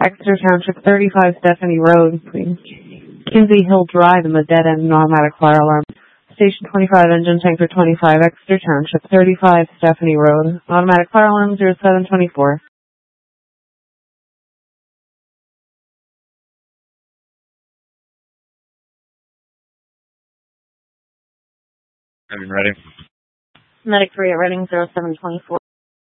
Exeter Township 35 Stephanie Road, Kinsey Hill Drive in the dead end, and automatic fire alarm. Station 25, engine tanker 25, Exeter Township 35 Stephanie Road, automatic fire alarm 0724. I'm ready. Medic 3 at Reading 0724.